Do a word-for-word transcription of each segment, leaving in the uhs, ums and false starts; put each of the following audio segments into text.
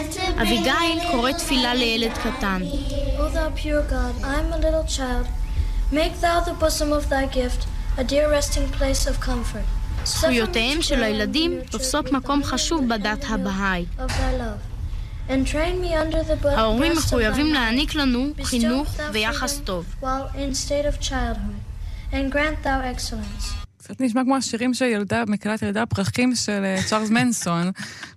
אביגיל קוראת תפילה לילד קטן. O thou pure God, I am a little child. Make thou the bosom of thy gift a dear resting place of comfort. זכויותיהם של הילדים תופסות מקום חשוב בדת הבהאי. ההורים מחויבים להעניק לנו חינוך ויחס טוב. קצת נשמע כמו השירים של ילדה, מקהלת ילדה הפרחים של צ'ארלס מנסון.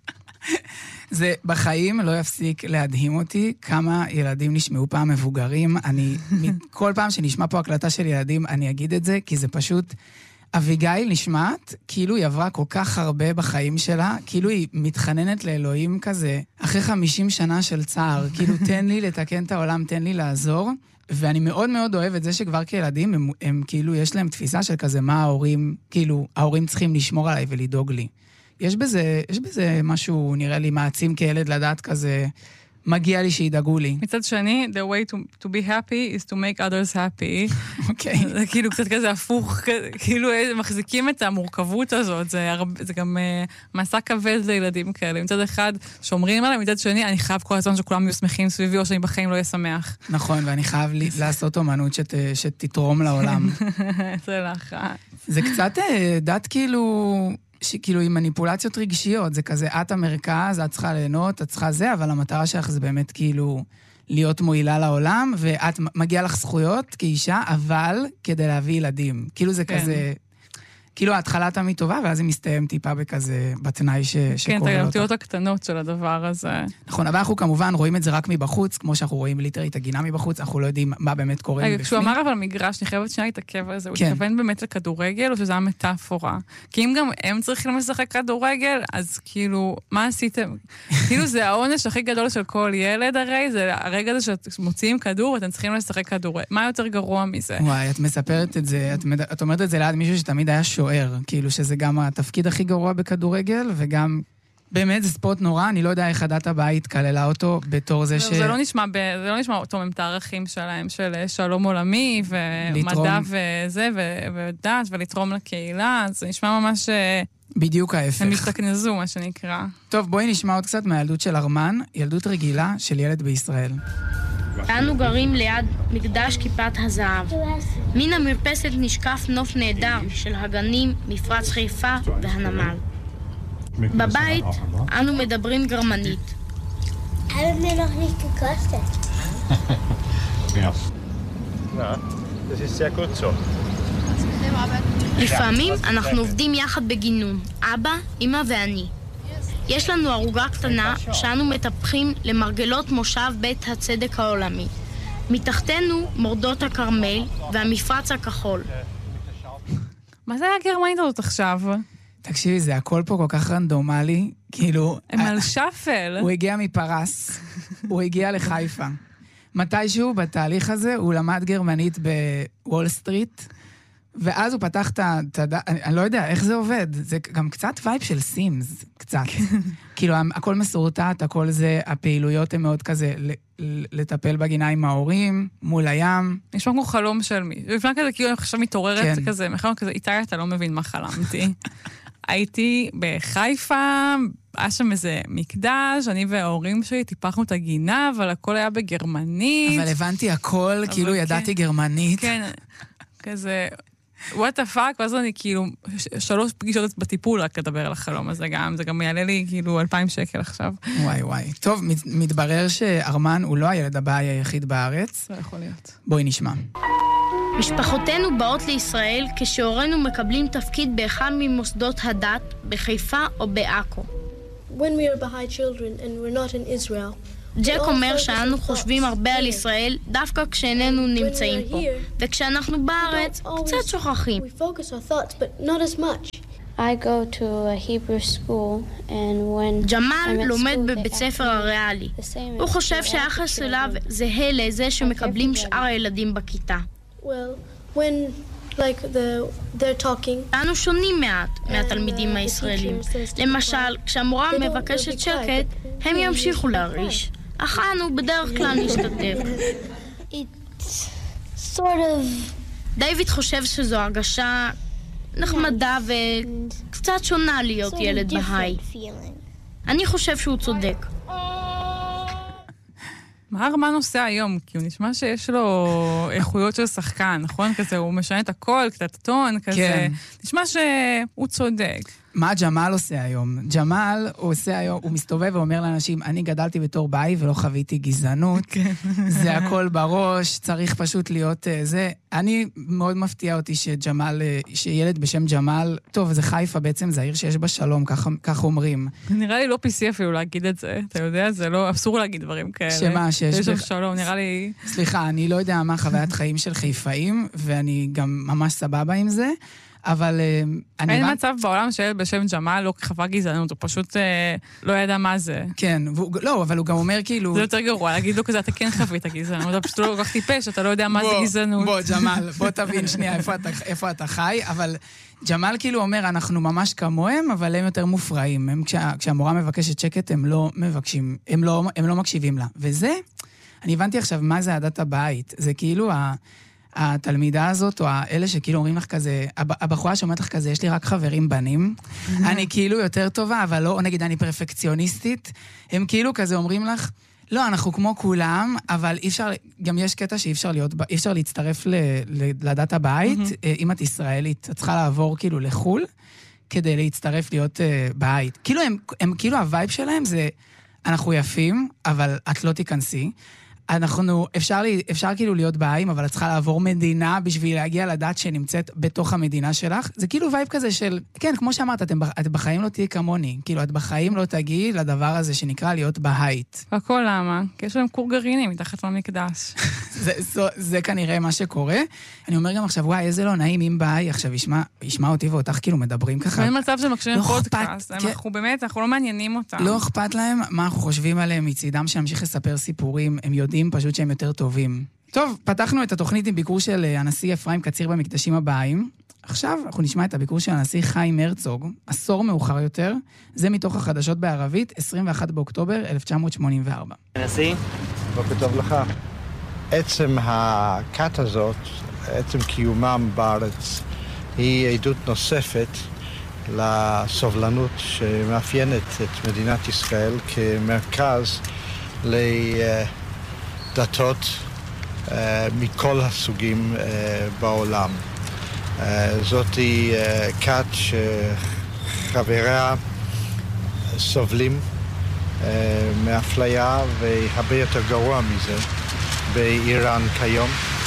זה בחיים לא יפסיק להדהים אותי כמה ילדים נשמעו פעם מבוגרים. אני, כל פעם שנשמע פה הקלטה של ילדים, אני אגיד את זה, כי זה פשוט... אביגיל נשמעת כאילו היא עברה כל כך הרבה בחיים שלה, כאילו היא מתחננת לאלוהים כזה, אחרי חמישים שנה של צער, כאילו תן לי לתקן את העולם, תן לי לעזור, ואני מאוד מאוד אוהב את זה שכבר כילדים, הם, הם כאילו יש להם תפיסה של כזה, מה ההורים, כאילו ההורים צריכים לשמור עליי ולדאוג לי. יש בזה, יש בזה משהו, נראה לי, מעצים כילד לדעת כזה, מגיע לי שידאגו לי. מצד שני, the way to, to be happy is to make others happy. אוקיי. Okay. זה כאילו קצת כזה הפוך, כאילו מחזיקים את המורכבות הזאת, זה, הרבה, זה גם uh, מסע כבד לילדים כאלה. מצד אחד, שומרים עליהם, מצד שני, אני חייב כל הזמן שכולם יהיו שמחים סביבי, או שאני בחיים לא אשמח. נכון, ואני חייב לי, לעשות אומנות שת, שתתרום לעולם. זה לך. זה קצת דת כאילו... שכאילו עם מניפולציות רגשיות, זה כזה, את המרכז, את צריכה ליהנות, את צריכה זה, אבל המטרה שלך זה באמת כאילו להיות מועילה לעולם, ואת מגיעה לך זכויות כאישה, אבל כדי להביא ילדים. כאילו זה כן. כזה, כאילו ההתחלה תמיד טובה, ואז היא מסתיים טיפה בכזה, בתנאי ש... כן, את האותיות הקטנות של הדבר הזה. נכון, אבל אנחנו כמובן רואים את זה רק מבחוץ, כמו שאנחנו רואים ליטרי את הגינה מבחוץ, אנחנו לא יודעים מה באמת קורה מבפנים. כשהוא אמר אבל מגרש, אני חייבת שנייה להתעכב על זה, הוא התכוון באמת לכדורגל, או שזה המטאפורה? כי אם גם הם צריכים לשחק כדורגל, אז כאילו, מה עשיתם? כאילו זה העונש הכי גדול של כל ילד הרי, זה הרגע הזה שמוציאים כדור, ואתם צריכים לשחק כדורגל. מה יותר גרוע מזה? וואי, את מספרת את זה, את אומרת את זה ליד מישהו שתמיד היה שוער, כאילו שזה גם התפקיד הכי גרוע בכדורגל, וגם באמת זה ספורט נורא, אני לא יודע איך הדת הבית כללה אותו בתור זה ש... זה לא נשמע, זה לא נשמע אותו עם הערכים שלהם, של שלום עולמי, ומדע וזה, ודת, ולתרום לקהילה, זה נשמע ממש... בדיוק ההפך. הם משתכנזו, מה שנקרא. טוב, בואי נשמע עוד קצת מהילדות של ארמן, ילדות רגילה של ילד בישראל. אנו גרים ליד מקדש כיפת הזהב. מן המרפסת נשקף נוף נהדר של הגנים, מפרץ חיפה והנמל. בבית אנו מדברים גרמנית. Hebben wir noch nicht gekostet? Ja. Na, das ist sehr gut so. לפעמים אנחנו עובדים יחד בגינון, אבא, אמא ואני. יש לנו ערוגה קטנה שאנו מטפחים למרגלות מושב בית הצדק העולמי. מתחתנו מורדות הכרמל והמפרץ הכחול. מה זה היה גרמנית הזאת עכשיו? תקשיבי, זה הכל פה כל כך רנדומלי, כאילו... הם על שפל. הוא הגיע מפרס, הוא הגיע לחיפה. מתישהו בתהליך הזה הוא למד גרמנית בוול סטריט, ואז הוא פתח את ה... אני לא יודע איך זה עובד, זה גם קצת וייב של סימס, קצת. כאילו, הכל מסורטט, הכל זה, הפעילויות הן מאוד כזה, לטפל בגינה עם ההורים, מול הים. נשמע כמו חלום של מי. לפני כזה, כאילו, אני עכשיו מתעוררת כזה, מחלום כזה, איתי, אתה לא מבין מה חלמתי. הייתי בחיפה, היה שם איזה מקדש, אני וההורים שלי טיפחנו את הגינה, אבל הכל היה בגרמנית. אבל הבנתי הכל, כאילו ידעתי גרמנית. כן, כזה... what the fuck, ואז אני כאילו, שלוש פגישות בטיפול רק לדבר על החלום הזה גם, זה גם יעלה לי כאילו אלפיים שקל עכשיו. וואי וואי. טוב, מתברר שארמן הוא לא הילד הבאי היחיד בארץ. זה יכול להיות. בואי נשמע. משפחותינו באות לישראל כשהורינו מקבלים תפקיד באחד ממוסדות הדת בחיפה או בעכו. When we are Baha'i children and we're not in Israel, ג'ק אומר שאנו חושבים הרבה על ישראל דווקא כשאיננו נמצאים פה, וכשאנחנו בארץ קצת שוכחים. I go to a Hebrew school and when ג'מאל לומד בבית ספר הריאלי. הוא חושב שהיחס אליו זהה לזה שמקבלים שאר הילדים בכיתה. אנו שונים מעט מהתלמידים הישראלים. למשל, כשהמורה מבקשת שקט, הם ימשיכו להרעיש. אך אנו בדרך כלל נשתתף. דיוויד חושב שזו הרגשה נחמדה וקצת שונה להיות ילד בהאי. אני חושב שהוא צודק. מה ארמן עושה היום? כי הוא נשמע שיש לו איכויות של שחקן, נכון? כזה, הוא משנה את הכל, קצת טון, כזה. כן. נשמע שהוא צודק. מה ג'מאל עושה היום? ג'מאל הוא עושה היום, הוא מסתובב ואומר לאנשים, אני גדלתי בתור ביי ולא חוויתי גזענות, זה הכל בראש, צריך פשוט להיות זה. אני מאוד מפתיע אותי שג'מאל, שילד בשם ג'מאל, טוב, זה חיפה בעצם, זה העיר שיש בה שלום, כך אומרים. נראה לי לא פי סי אפילו להגיד את זה, אתה יודע, זה לא, אסור להגיד דברים כאלה. שמה, שיש... יש שם שלום, נראה לי... סליחה, אני לא יודע מה חוויית חיים של חיפאים, ואני גם ממש סבבה עם זה. אבל אני... אין מצב בעולם שילד בשם ג'מאל לא חווה גזענות, הוא פשוט לא ידע מה זה. כן, לא, אבל הוא גם אומר כאילו... זה יותר גרוע, להגיד לו כזה, אתה כן חווית גזענות, אתה פשוט לא כל כך טיפש, אתה לא יודע מה זה גזענות. בוא, ג'מאל, בוא תבין שנייה איפה אתה חי, אבל ג'מאל כאילו אומר, אנחנו ממש כמוהם, אבל הם יותר מופרעים. כשהמורה מבקשת שקט, הם לא מבקשים, הם לא מקשיבים לה. וזה, אני הבנתי עכשיו מה זה עדת הבית. זה כאילו ה... התלמידה הזאת, או האלה שכאילו אומרים לך כזה, הבחורה שאומרת לך כזה, יש לי רק חברים בנים, אני כאילו יותר טובה, אבל לא, או נגיד אני פרפקציוניסטית, הם כאילו כזה אומרים לך, לא, אנחנו כמו כולם, אבל אי אפשר, גם יש קטע שאי אפשר להיות, אי אפשר להצטרף לדת הבית, אם את ישראלית, את צריכה לעבור כאילו לחול, כדי להצטרף להיות בית. כאילו הם, הם כאילו הווייב שלהם זה, אנחנו יפים, אבל את לא תיכנסי, אנחנו, אפשר, אפשר כאילו להיות בעיים, אבל את צריכה לעבור מדינה בשביל להגיע לדעת שנמצאת בתוך המדינה שלך. זה כאילו וייב כזה של, כן, כמו שאמרת, אתם, את בחיים לא תהיי כמוני. כאילו, את בחיים לא תגיעי לדבר הזה שנקרא להיות בהייט. הכל למה? כי יש להם כור גרעיני מתחת למקדש. זה, זה, זה כנראה מה שקורה. אני אומר גם עכשיו, וואי, איזה לא נעים אם בהי, עכשיו ישמע, ישמע אותי ואותך כאילו מדברים ככה. אין מצב שמקשיבים לא פודקאסט. כן. אנחנו באמת, אנחנו לא מעניינים אותם. לא אכפת להם מה אנחנו חושבים עליהם מצידם שנמשיך לספר סיפורים. הם יודעים פשוט שהם יותר טובים. טוב, פתחנו את התוכנית עם ביקור של הנשיא אפרים קציר במקדשים הבאים. עכשיו אנחנו נשמע את הביקור של הנשיא חיים הרצוג, עשור מאוחר יותר. זה מתוך החדשות בערבית, עשרים ואחד באוקטובר אלף תשע מאות שמונים וארבע. הנשיא, בוקר טוב לך. עצם הכת הזאת, עצם קיומם בארץ, היא עדות נוספת לסובלנות שמאפיינת את מדינת ישראל כמרכז ל... דתות uh, מכל הסוגים uh, בעולם. Uh, זאת היא uh, כת שחבריה סובלים uh, מאפליה והרבה יותר גרוע מזה באיראן כיום.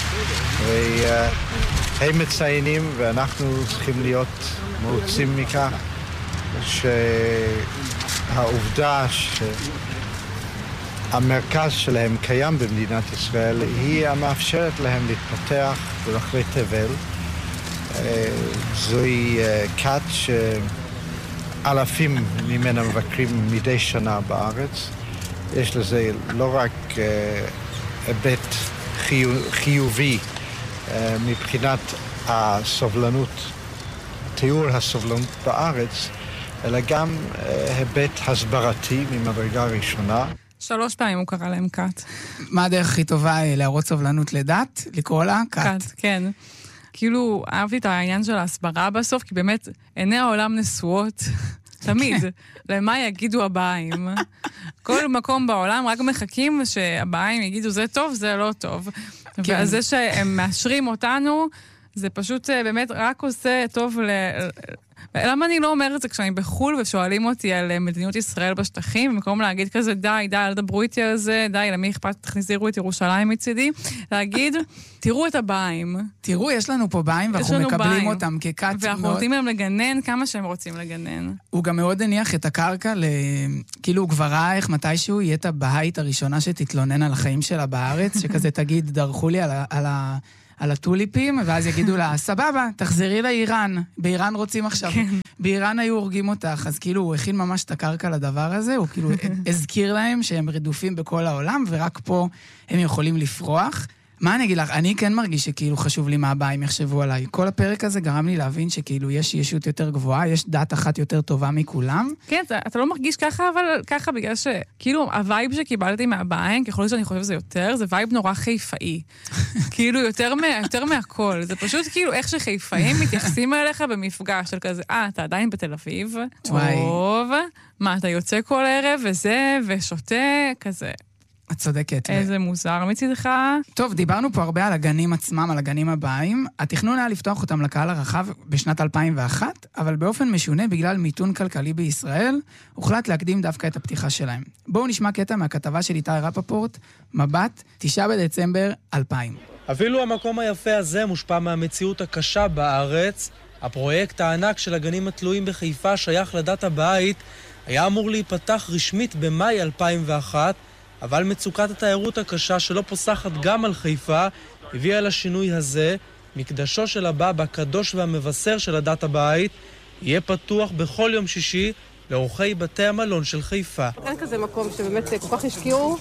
והם uh, מציינים ואנחנו צריכים להיות מרוצים מכך שהעובדה ש... המרכז שלהם קיים במדינת ישראל, היא המאפשרת להם להתפתח ברחבי תבל. זוהי כת שאלפים ממנה מבקרים מדי שנה בארץ. יש לזה לא רק היבט חיובי מבחינת הסובלנות, תיאור הסובלנות בארץ, אלא גם היבט הסברתי ממדרגה ראשונה. שלוש פעמים הוא קרא להם קאט. מה הדרך הכי טובה להראות סובלנות לדת? לקרוא לה קאט. קאט, כן. כאילו, אהבתי את העניין של ההסברה בסוף, כי באמת, עיני העולם נשואות, תמיד, למה יגידו הבאים. כל מקום בעולם רק מחכים שהבאים יגידו, זה טוב, זה לא טוב. ועל זה שהם מאשרים אותנו, זה פשוט באמת רק עושה טוב ל... למה אני לא אומרת את זה כשאני בחול ושואלים אותי על מדיניות ישראל בשטחים, במקום להגיד כזה, די, די, אל דברו איתי על זה, די, למי אכפת, תחזירו את ירושלים מצידי, להגיד, תראו את הבאים. תראו, יש לנו פה באים, ואנחנו מקבלים ביים. אותם כקאט. ואנחנו מאוד... רוצים להם לגנן כמה שהם רוצים לגנן. הוא גם מאוד הניח את הקרקע, ל... כאילו הוא כבר ראה איך מתישהו יהיה את הבהית הראשונה שתתלונן על החיים שלה בארץ, שכזה תגיד, דרכו לי על ה... על ה... על הטוליפים, ואז יגידו לה, סבבה, תחזרי לאיראן. באיראן רוצים עכשיו. כן. באיראן היו הורגים אותך, אז כאילו הוא הכין ממש את הקרקע לדבר הזה, הוא כאילו הזכיר להם שהם רדופים בכל העולם, ורק פה הם יכולים לפרוח. מה אני אגיד לך? אני כן מרגיש שכאילו חשוב לי מה הבאים יחשבו עליי. כל הפרק הזה גרם לי להבין שכאילו יש ישות יותר גבוהה, יש דת אחת יותר טובה מכולם. כן, אתה, אתה לא מרגיש ככה, אבל ככה בגלל שכאילו הווייב שקיבלתי מהבאים, ככל שאני חושב שזה יותר, זה וייב נורא חיפאי. כאילו יותר, מה, יותר מהכל. זה פשוט כאילו איך שחיפאים מתייחסים אליך במפגש של כזה, אה, אתה עדיין בתל אביב? טוב. מה, אתה יוצא כל ערב וזה, ושותה, כזה. את צודקת. איזה מוזר מצידך. טוב, דיברנו פה הרבה על הגנים עצמם, על הגנים הבאים. התכנון היה לפתוח אותם לקהל הרחב בשנת אלפיים ואחת, אבל באופן משונה בגלל מיתון כלכלי בישראל, הוחלט להקדים דווקא את הפתיחה שלהם. בואו נשמע קטע מהכתבה של איתי רפפורט, מבט, תשעה בדצמבר אלפיים. אפילו המקום היפה הזה מושפע מהמציאות הקשה בארץ. הפרויקט הענק של הגנים התלויים בחיפה שייך לדת הבית, היה אמור להיפתח רשמית במאי אלפיים ואחת, אבל מצוקת התיירות הקשה שלא פוסחת גם על חיפה הביאה לשינוי הזה. מקדשו של הבבא, הקדוש והמבשר של הדת הבית, יהיה פתוח בכל יום שישי לאורחי בתי המלון של חיפה. אין כזה מקום שבאמת כל כך השקיעו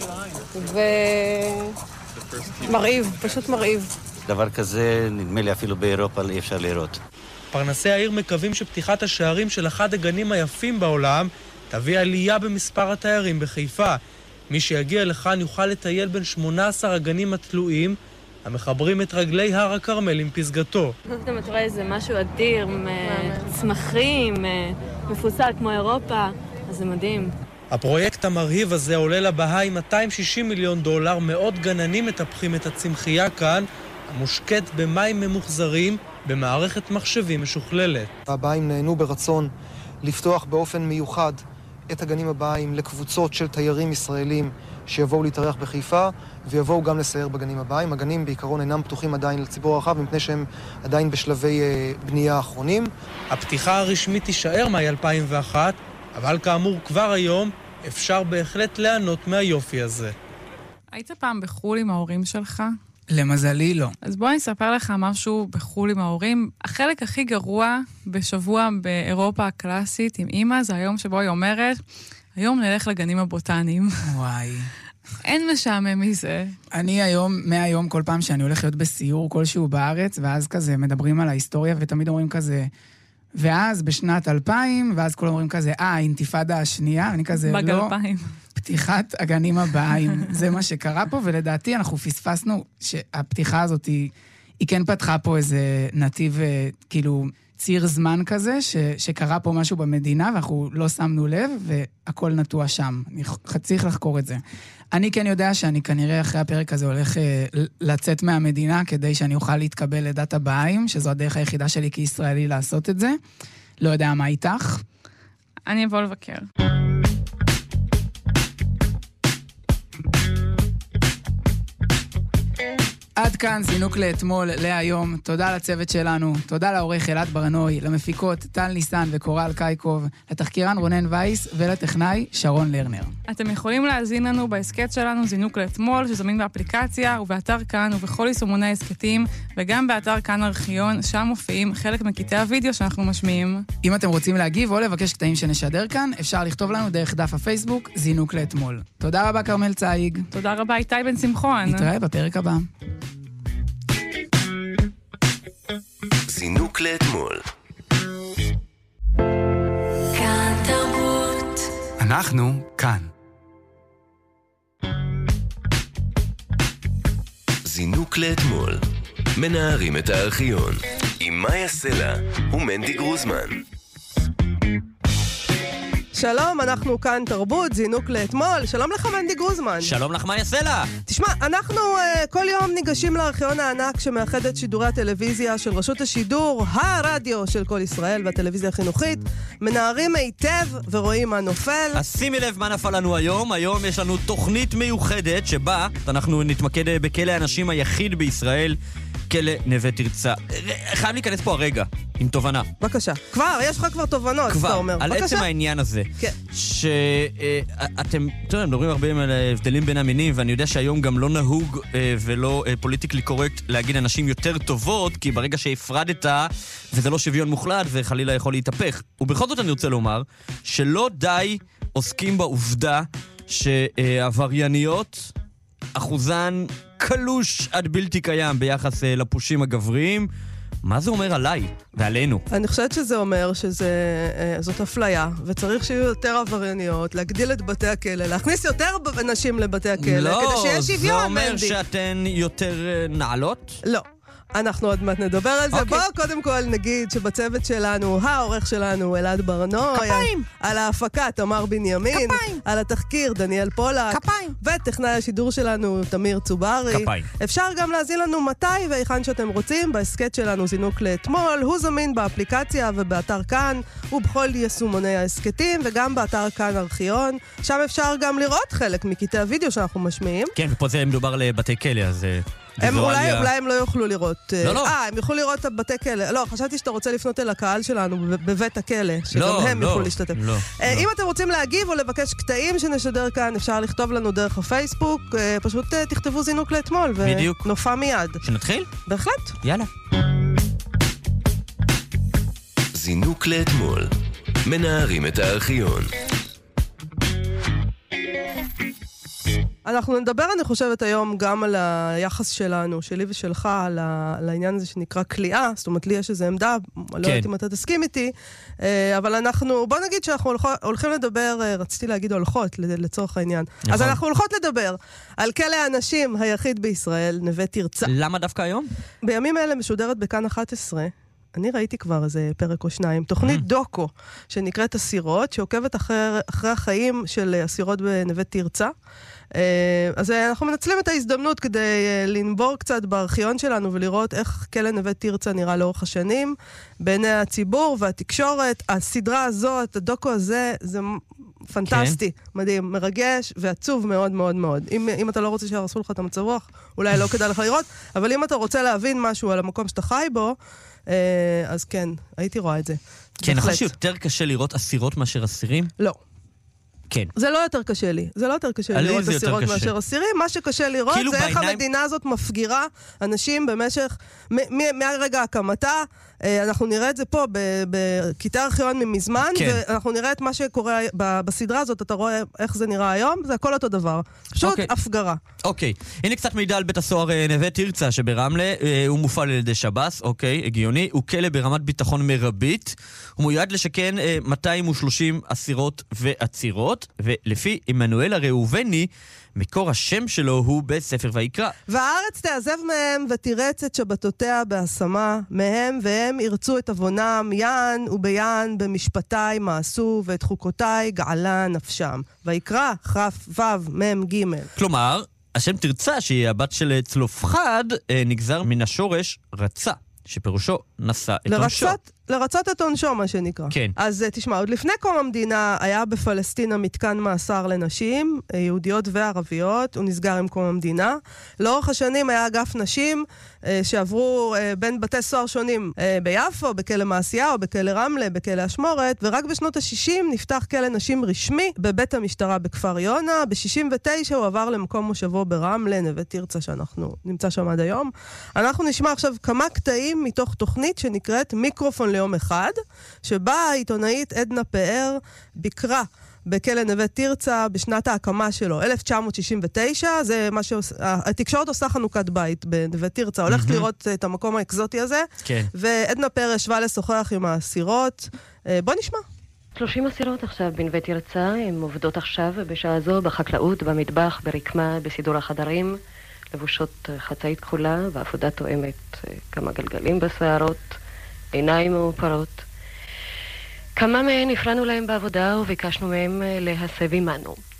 ומרעיב, פשוט מרעיב. דבר כזה נדמה לי אפילו באירופה אי אפשר לראות. פרנסי העיר מקווים שפתיחת השערים של אחד הגנים היפים בעולם תביא עלייה במספר התיירים בחיפה. מי שיגיע לכאן יוכל לטייל בין שמונה עשר הגנים התלויים המחברים את רגלי הר הכרמל עם פסגתו. פתאום אתה רואה איזה משהו אדיר, צמחים, מפוסל כמו אירופה, אז זה מדהים. הפרויקט המרהיב הזה עולה לבהאי מאתיים ושישים מיליון דולר, מאות גננים מטפחים את הצמחייה כאן, המושקט במים ממוחזרים במערכת מחשבים משוכללת. הבאים נהנו ברצון לפתוח באופן מיוחד את הגנים הבאים לקבוצות של תיירים ישראלים שיבואו להתארח בחיפה ויבואו גם לסייר בגנים הבאים. הגנים בעיקרון אינם פתוחים עדיין לציבור הרחב מפני שהם עדיין בשלבי uh, בנייה האחרונים. הפתיחה הרשמית תישאר מאי אלפיים ואחת, אבל כאמור כבר היום אפשר בהחלט ליהנות מהיופי הזה. היית פעם בחול עם ההורים שלך? למזלי לא. אז בוא אני אספר לך משהו בחול עם ההורים. החלק הכי גרוע בשבוע באירופה הקלאסית עם אמא, זה היום שבו היא אומרת, היום נלך לגנים הבוטניים. וואי. אין משעמם מזה. אני היום, מהיום, כל פעם שאני הולך להיות בסיור כלשהו בארץ, ואז כזה מדברים על ההיסטוריה, ותמיד אומרים כזה, ואז בשנת אלפיים, ואז כולם אומרים כזה, אה, האינתיפאדה השנייה, אני כזה, לא. בגלפיים. פתיחת הגנים הבאים. זה מה שקרה פה, ולדעתי אנחנו פספסנו שהפתיחה הזאת היא, היא כן פתחה פה איזה נתיב, כאילו, ציר זמן כזה, ש, שקרה פה משהו במדינה, ואנחנו לא שמנו לב, והכל נטוע שם. אני צריך לחקור את זה. אני כן יודע שאני כנראה אחרי הפרק הזה הולך אה, לצאת מהמדינה, כדי שאני אוכל להתקבל לדת הבאים, שזו הדרך היחידה שלי כישראלי לעשות את זה. לא יודע מה איתך. אני אבוא לבקר. עד כאן זינוק לאתמול, להיום. תודה לצוות שלנו, תודה לעורך אלעד ברנוי, למפיקות טל ניסן וקורל קייקוב, לתחקירן רונן וייס ולטכנאי שרון לרנר. אתם יכולים להזין לנו בהסקט שלנו זינוק לאתמול, שזמין באפליקציה ובאתר כאן ובכל יישומוני הסקטים, וגם באתר כאן ארכיון, שם מופיעים חלק מקטעי הוידאו שאנחנו משמיעים. אם אתם רוצים להגיב או לבקש קטעים שנשדר כאן, אפשר לכתוב לנו דרך דף הפייסבוק זינוק לאתמול. תודה רבה כרמל צייג. תודה רבה איתי בן שמחון. נתראה בפרק הבא. זינוק לאתמול. כאן תרבות. אנחנו כאן. זינוק לאתמול. מנערים את הארכיון. עם מאיה סלע ומנדי גרוזמן. שלום, אנחנו כאן תרבות, זינוק לאתמול. שלום לך מנדי גרוזמן. שלום לך מאיה סלע. תשמע, אנחנו uh, כל יום ניגשים לארכיון הענק שמאחד את שידורי הטלוויזיה של רשות השידור, הרדיו של כל ישראל והטלוויזיה החינוכית, מנערים היטב ורואים מה נופל. אז שימי לב מה נפל לנו היום. היום יש לנו תוכנית מיוחדת שבה אנחנו נתמקד בכלא האנשים היחיד בישראל, כלא נווה תרצה. חייב להיכנס פה הרגע, עם תובנה. בבקשה. כבר, יש לך כבר תובנות, כבר, אתה אומר. על בבקשה. עצם העניין הזה. כן. שאתם, אתם יודעים, מדברים הרבה על הבדלים בין המינים, ואני יודע שהיום גם לא נהוג ולא פוליטיקלי קורקט להגיד אנשים יותר טובות, כי ברגע שהפרדת, וזה לא שוויון מוחלט, וחלילה יכול להתהפך. ובכל זאת אני רוצה לומר, שלא די עוסקים בעובדה שעברייניות, אחוזן קלוש עד בלתי קיים ביחס uh, לפושים הגבריים. מה זה אומר עליי ועלינו? אני חושבת שזה אומר שזאת אפליה, וצריך שיהיו יותר עברייניות, להגדיל את בתי הכלא, להכניס יותר נשים לבתי הכלא, לא, כדי שיהיה שוויון, זה אומר מנדי. שאתן יותר uh, נעלות? לא. אנחנו עוד מעט נדבר על זה. Okay. בואו קודם כל נגיד שבצוות שלנו, העורך שלנו אלעד ברנוי. כפיים. על ההפקה תמר בנימין. כפיים. על התחקיר דניאל פולק. כפיים. וטכנאי השידור שלנו תמיר צוברי. כפיים. אפשר גם להזין לנו מתי והיכן שאתם רוצים. בהסקט שלנו זינוק לאתמול. הוא זמין באפליקציה ובאתר כאן ובכל יישומוני ההסקטים וגם באתר כאן ארכיון. שם אפשר גם לראות חלק מקטעי הוידאו שאנחנו משמיעים. כן, ופה זה מדובר לבתי כלא, אז... הם אולי, אולי הם לא יוכלו לראות... לא, לא. אה, הם יוכלו לראות את בתי כלא. לא, חשבתי שאתה רוצה לפנות אל הקהל שלנו בבית הכלא, שגם לא, הם לא, יוכלו להשתתף. לא, אה, לא. אם אתם רוצים להגיב או לבקש קטעים שנשדר כאן, אפשר לכתוב לנו דרך הפייסבוק, אה, פשוט אה, תכתבו זינוק לאתמול, ונופע מיד. שנתחיל? בהחלט. יאללה. זינוק לאתמול. מנערים את הארכיון. אנחנו נדבר, אני חושבת, היום גם על היחס שלנו, שלי ושלך, על, ה... על העניין הזה שנקרא כליאה. זאת אומרת, לי יש איזו עמדה, כן. לא יודעת אם אתה תסכים איתי, אבל אנחנו, בוא נגיד שאנחנו הולכים לדבר, רציתי להגיד הולכות, לצורך העניין. נכון. אז אנחנו הולכות לדבר על כלא האנשים היחיד בישראל, נווה תרצה. למה דווקא היום? בימים אלה משודרת בכאן אחת עשרה, אני ראיתי כבר איזה פרק או שניים, תוכנית דוקו, שנקראת אסירות, שעוקבת אחרי, אחרי החיים של אסירות בנווה תרצה. אז אנחנו מנצלים את ההזדמנות כדי לנבור קצת בארכיון שלנו ולראות איך כלא נווה תרצה נראה לאורך השנים, בעיני הציבור והתקשורת. הסדרה הזאת, הדוקו הזה, זה פנטסטי, כן. מדהים, מרגש ועצוב מאוד מאוד מאוד. אם, אם אתה לא רוצה שירסו לך את המצב רוח, אולי לא כדאי לך לראות, אבל אם אתה רוצה להבין משהו על המקום שאתה חי בו, אז כן, הייתי רואה את זה. כן, אני חושב שיותר קשה לראות אסירות מאשר אסירים? לא. כן. זה לא יותר קשה לי. זה לא יותר קשה לי לראות אסירות מאשר אסירים. מה שקשה לראות זה איך המדינה הזאת מפגירה אנשים במשך, מהרגע הקמתה, אנחנו נראה את זה פה בקטעי ארכיון ממזמן, ואנחנו נראה את מה שקורה בסדרה הזאת, אתה רואה איך זה נראה היום, זה הכל אותו דבר. פשוט הפגרה. אוקיי. הנה קצת מידע על בית הסוהר נווה תרצה שברמלה, הוא מופעל על ידי שב"ס, אוקיי, הגיוני, הוא כלא ברמת ביטחון מרבית, הוא מיועד לשכן מאתיים ושלושים אסירות ועצירות, ולפי עמנואל הראובני, מקור השם שלו הוא בספר ויקרא. והארץ תעזב מהם ותירץ את שבתותיה בהשמה מהם, והם ירצו את עוונם יען וביען במשפטי מעשו, ואת חוקותיי געלה נפשם. ויקרא כף וו מם ג'. כלומר, השם תרצה, שהיא הבת של צלופחד, נגזר מן השורש רצה, שפירושו נשא את עונשו. לרצות את עונשו, מה שנקרא. כן. אז תשמע, עוד לפני קום המדינה היה בפלסטינה מתקן מאסר לנשים, יהודיות וערביות, הוא נסגר עם קום המדינה. לאורך השנים היה אגף נשים שעברו בין בתי סוהר שונים ביפו, בכלא מעשייה או בכלא רמלה, בכלא השמורת, ורק בשנות ה-שישים נפתח כלא נשים רשמי בבית המשטרה בכפר יונה. ב-שישים ותשע הוא עבר למקום מושבו ברמלה, נווה תרצה, שאנחנו נמצא שם עד היום. אנחנו נשמע עכשיו כמה קטעים מתוך תוכנית שנקראת מיקרופון ליום אחד, שבה העיתונאית עדנה פאר ביקרה בכלא נווה תרצה בשנת ההקמה שלו, אלף תשע מאות שישים ותשע, זה מה שהתקשורת עושה חנוכת בית בנווה תרצה, הולכת לראות את המקום האקזוטי הזה, כן. ועדנה פאר ישבה לשוחח עם האסירות. בוא נשמע. שלושים אסירות עכשיו בנווה תרצה, הן עובדות עכשיו בשעה זו בחקלאות, במטבח, ברקמה, בסידור החדרים, לבושות חצאית כחולה ועבודה תואמת, כמה גלגלים בשערות, עיניים מאופרות. כמה מהן הפרענו להם בעבודה וביקשנו מהם להסב עמנו.